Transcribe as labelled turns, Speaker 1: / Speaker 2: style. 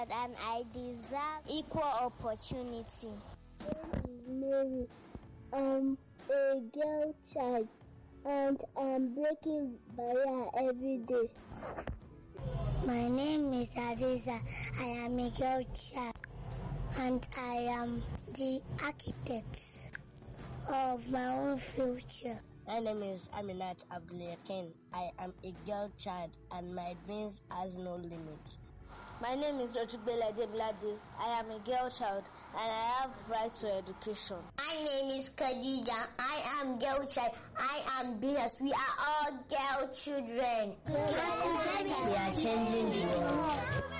Speaker 1: and I deserve equal opportunity.
Speaker 2: Mary, I'm a girl child and I'm breaking barrier every day.
Speaker 3: My name is Adiza. I am a girl child and I am the architect of my own future.
Speaker 4: My name is Aminat Abdul-Yakin. I am a girl child and my dreams has no limits.
Speaker 5: My name is Ojubela Deblade. I am a girl child and I have right to education.
Speaker 6: My name is Khadija. I am girl child. I am Bias. We are all girl children.
Speaker 4: We are changing the world.